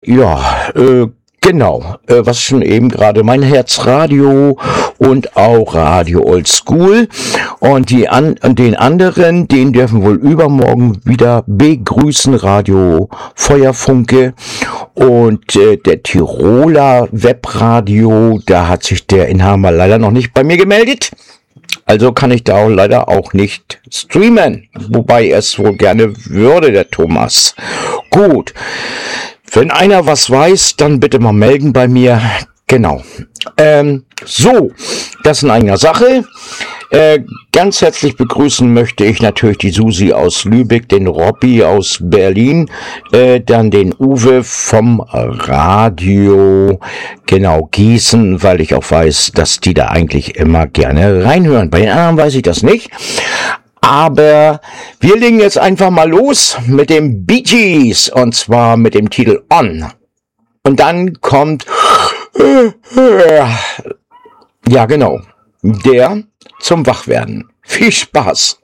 Genau, was schon eben gerade mein Herzradio und auch Radio Oldschool und den anderen, den dürfen wohl übermorgen wieder begrüßen, Radio Feuerfunke und der Tiroler Webradio, da hat sich der Inhaber leider noch nicht bei mir gemeldet. Also kann ich da auch leider auch nicht streamen, wobei er es wohl gerne würde, der Thomas. Gut. Wenn einer was weiß, dann bitte mal melden bei mir. Genau. So, das in eigener Sache. Ganz herzlich begrüßen möchte ich natürlich die Susi aus Lübeck, den Robby aus Berlin, dann den Uwe vom Radio, genau, Gießen, weil ich auch weiß, dass die da eigentlich immer gerne reinhören. Bei den anderen weiß ich das nicht. Aber wir legen jetzt einfach mal los mit dem Bee Gees und zwar mit dem Titel On. Und dann kommt, ja genau, der zum Wachwerden. Viel Spaß!